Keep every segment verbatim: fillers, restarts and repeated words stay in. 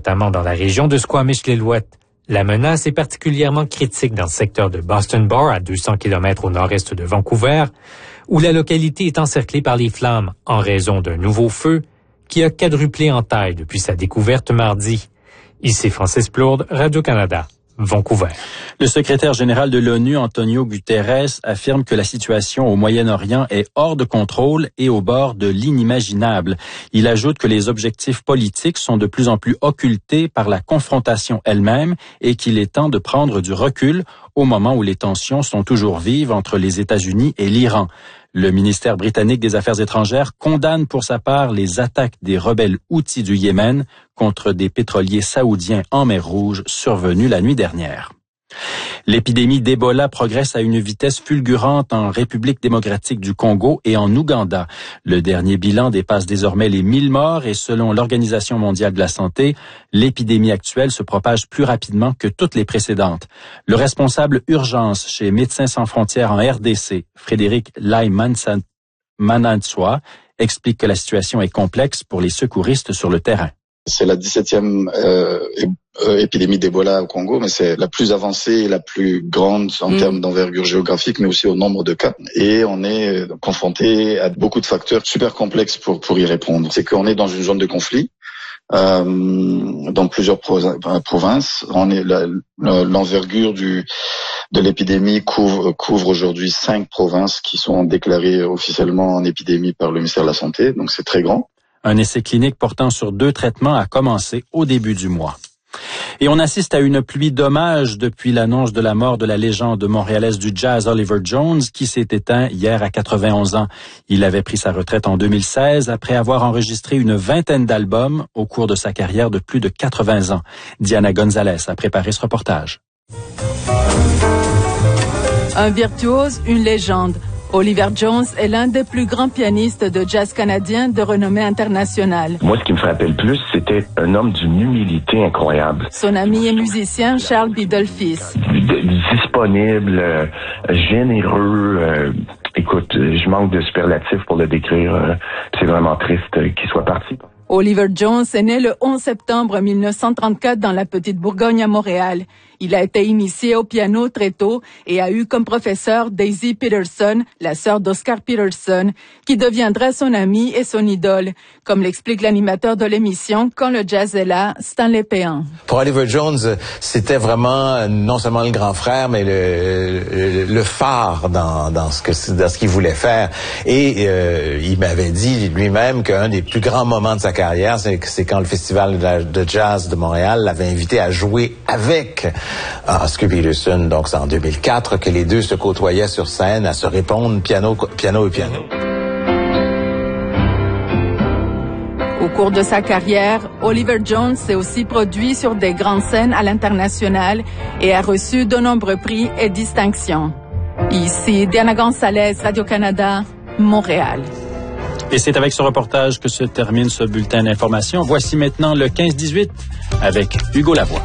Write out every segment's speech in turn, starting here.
notamment dans la région de Squamish-Lillooet. La menace est particulièrement critique dans le secteur de Boston Bar, à deux cents kilomètres au nord-est de Vancouver, où la localité est encerclée par les flammes en raison d'un nouveau feu qui a quadruplé en taille depuis sa découverte mardi. Ici Francis Plourde, Radio-Canada, Vancouver. Le secrétaire général de l'ONU, Antonio Guterres, affirme que la situation au Moyen-Orient est hors de contrôle et au bord de l'inimaginable. Il ajoute que les objectifs politiques sont de plus en plus occultés par la confrontation elle-même et qu'il est temps de prendre du recul au moment où les tensions sont toujours vives entre les États-Unis et l'Iran. Le ministère britannique des Affaires étrangères condamne pour sa part les attaques des rebelles Houthis du Yémen contre des pétroliers saoudiens en mer Rouge survenues la nuit dernière. L'épidémie d'Ebola progresse à une vitesse fulgurante en République démocratique du Congo et en Ouganda. Le dernier bilan dépasse désormais les mille morts et selon l'Organisation mondiale de la santé, l'épidémie actuelle se propage plus rapidement que toutes les précédentes. Le responsable urgence chez Médecins sans frontières en R D C, Frédéric Lai-Mananswa, explique que la situation est complexe pour les secouristes sur le terrain. C'est la dix-septième euh, épidémie d'Ebola au Congo, mais c'est la plus avancée et la plus grande en mmh. termes d'envergure géographique, mais aussi au nombre de cas. Et on est confronté à beaucoup de facteurs super complexes pour pour y répondre. C'est qu'on est dans une zone de conflit euh, dans plusieurs provinces. On est la, l'envergure du de l'épidémie couvre couvre aujourd'hui cinq provinces qui sont déclarées officiellement en épidémie par le ministère de la Santé. Donc c'est très grand. Un essai clinique portant sur deux traitements a commencé au début du mois. Et on assiste à une pluie d'hommages depuis l'annonce de la mort de la légende montréalaise du jazz Oliver Jones, qui s'est éteint hier à quatre-vingt-onze ans. Il avait pris sa retraite en deux mille seize après avoir enregistré une vingtaine d'albums au cours de sa carrière de plus de quatre-vingts ans. Diana Gonzalez a préparé ce reportage. Un virtuose, une légende. Oliver Jones est l'un des plus grands pianistes de jazz canadien de renommée internationale. Moi, ce qui me frappait le plus, c'était un homme d'une humilité incroyable. Son ami et musicien Charles Biddle-Fils. Disponible, euh, généreux. Euh, écoute, je manque de superlatifs pour le décrire. Euh, c'est vraiment triste euh, qu'il soit parti. Oliver Jones est né le onze septembre mille neuf cent trente-quatre dans la Petite Bourgogne à Montréal. Il a été initié au piano très tôt et a eu comme professeur Daisy Peterson, la sœur d'Oscar Peterson, qui deviendra son amie et son idole, comme l'explique l'animateur de l'émission Quand le jazz est là, Stanley Péan. Pour Oliver Jones, c'était vraiment non seulement le grand frère, mais le, le, le phare dans, dans ce que dans ce qu'il voulait faire. Et euh, il m'avait dit lui-même qu'un des plus grands moments de sa carrière, c'est, c'est quand le Festival de jazz de Montréal l'avait invité à jouer avec Oscar Peterson. Donc c'est en deux mille quatre que les deux se côtoyaient sur scène à se répondre piano, piano et piano. Au cours de sa carrière, Oliver Jones s'est aussi produit sur des grandes scènes à l'international et a reçu de nombreux prix et distinctions. Ici, Diana Gonzalez, Radio-Canada, Montréal. Et c'est avec ce reportage que se termine ce bulletin d'information. Voici maintenant le quinze dix-huit avec Hugo Lavoie.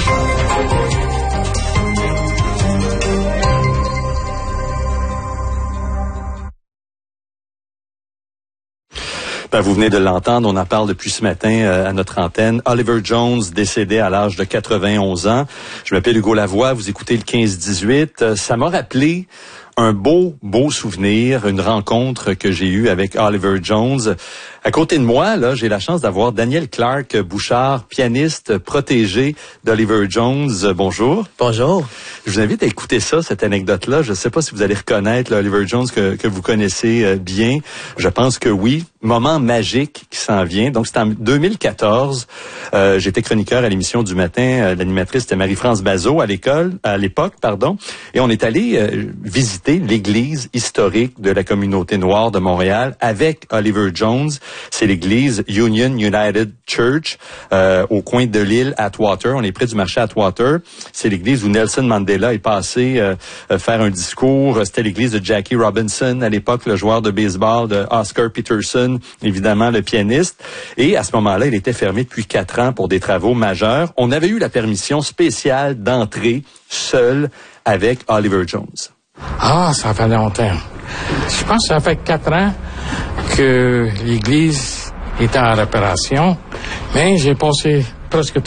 Ben, vous venez de l'entendre, on en parle depuis ce matin euh, à notre antenne. Oliver Jones, décédé à l'âge de quatre-vingt-onze ans. Je m'appelle Hugo Lavoie, vous écoutez le quinze dix-huit. Euh, ça m'a rappelé un beau, beau souvenir, une rencontre que j'ai eue avec Oliver Jones. À côté de moi, là, j'ai la chance d'avoir Daniel Clark Bouchard, pianiste protégé d'Oliver Jones. Bonjour. Bonjour. Je vous invite à écouter ça, cette anecdote-là. Je ne sais pas si vous allez reconnaître là, Oliver Jones que, que vous connaissez euh, bien. Je pense que oui. Moment magique qui s'en vient. Donc, c'est en deux mille quatorze. Euh, j'étais chroniqueur à l'émission du matin. Euh, l'animatrice était Marie-France Bazot à l'école, à l'époque, pardon. Et on est allé euh, visiter l'église historique de la communauté noire de Montréal avec Oliver Jones. C'est l'église Union United Church euh, au coin de l'île Atwater. On est près du marché Atwater. C'est l'église où Nelson Mandela est passé euh, euh, faire un discours. C'était l'église de Jackie Robinson à l'époque, le joueur de baseball, de Oscar Peterson, évidemment le pianiste. Et à ce moment-là, il était fermé depuis quatre ans pour des travaux majeurs. On avait eu la permission spéciale d'entrer seul avec Oliver Jones. Ah, ça fait longtemps. Je pense que ça fait quatre ans que l'église était en réparation, mais j'ai passé presque